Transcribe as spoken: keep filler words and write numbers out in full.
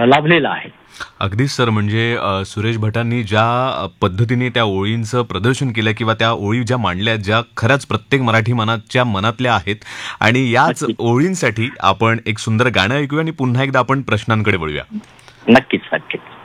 लाभलेला आहे. अगदीच सर, म्हणजे सुरेश भटांनी ज्या पद्धतीने त्या ओळींचं प्रदर्शन केलं किंवा त्या ओळी ज्या मांडल्या, ज्या खरंच प्रत्येक मराठी मनाच्या मनातल्या आहेत, आणि याच ओळींसाठी आपण एक सुंदर गाणं ऐकूया आणि पुन्हा एकदा आपण प्रश्नांकडे वळूया. नक्कीच नक्कीच.